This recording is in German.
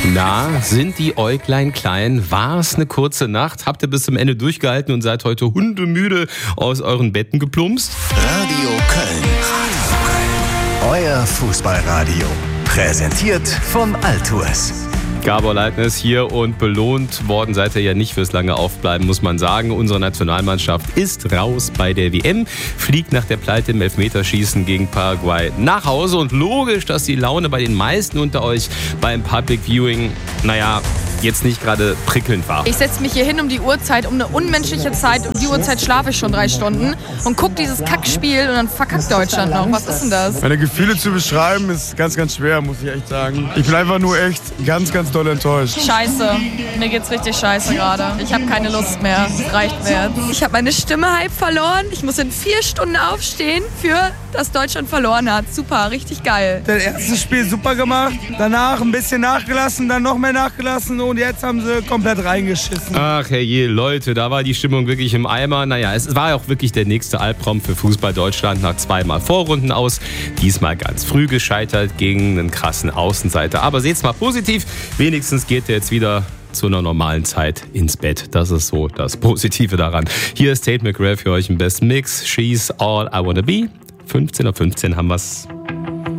Na, sind die Äuglein klein? War's eine kurze Nacht? Habt ihr bis zum Ende durchgehalten und seid heute hundemüde aus euren Betten geplumpst? Radio Köln. Euer Fußballradio. Präsentiert von Altours. Gabor Leitner hier und belohnt worden seid ihr ja nicht fürs lange Aufbleiben, muss man sagen. Unsere Nationalmannschaft ist raus bei der WM, fliegt nach der Pleite im Elfmeterschießen gegen Paraguay nach Hause und logisch, dass die Laune bei den meisten unter euch beim Public Viewing, jetzt nicht gerade prickelnd war. Ich setze mich hier hin um die Uhrzeit, um eine unmenschliche Zeit. Um die Uhrzeit schlafe ich schon 3 Stunden und gucke dieses Kackspiel und dann verkackt Deutschland noch. Was ist denn das? Meine Gefühle zu beschreiben ist ganz, ganz schwer, muss ich echt sagen. Ich bin einfach nur echt ganz, ganz doll enttäuscht. Scheiße. Mir geht's richtig scheiße gerade. Ich habe keine Lust mehr. Es reicht mir jetzt. Ich habe meine Stimme halb verloren. Ich muss in 4 Stunden aufstehen, für dass Deutschland verloren hat. Super, richtig geil. Das erste Spiel super gemacht, danach ein bisschen nachgelassen, dann noch mehr nachgelassen und jetzt haben sie komplett reingeschissen. Ach herrje, Leute, da war die Stimmung wirklich im Eimer. Es war auch wirklich der nächste Albtraum für Fußball Deutschland nach 2-mal Vorrunden aus. Diesmal ganz früh gescheitert gegen einen krassen Außenseiter. Aber seht's mal positiv, wenigstens geht der jetzt wieder zu einer normalen Zeit ins Bett. Das ist so das Positive daran. Hier ist Tate McRae für euch im besten Mix. She's all I wanna be. 15:15 haben wir's.